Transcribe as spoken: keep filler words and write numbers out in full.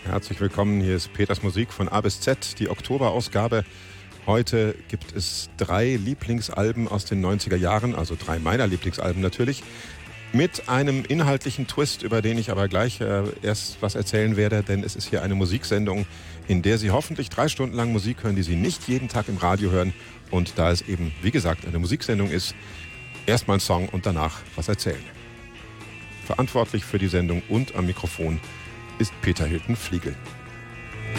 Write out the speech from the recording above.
Herzlich willkommen, hier ist Peters Musik von A bis Z, die Oktoberausgabe. Heute gibt es drei Lieblingsalben aus den neunziger Jahren, also drei meiner Lieblingsalben natürlich, mit einem inhaltlichen Twist, über den ich aber gleich äh, erst was erzählen werde, denn es ist hier eine Musiksendung, in der Sie hoffentlich drei Stunden lang Musik hören, die Sie nicht jeden Tag im Radio hören. Und da es eben, wie gesagt, eine Musiksendung ist, erstmal ein Song und danach was erzählen. Verantwortlich für die Sendung und am Mikrofon ist Peter Hilton-Fliegel.